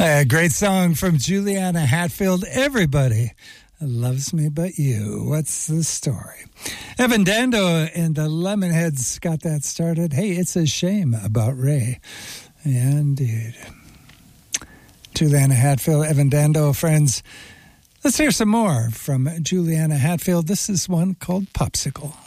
A great song from Juliana Hatfield. Everybody loves me but you. What's the story? Evan Dando and the Lemonheads got that started. Hey, it's a shame about Ray. Yeah, indeed. Juliana Hatfield, Evan Dando, friends. Let's hear some more from Juliana Hatfield. This is one called Popsicle.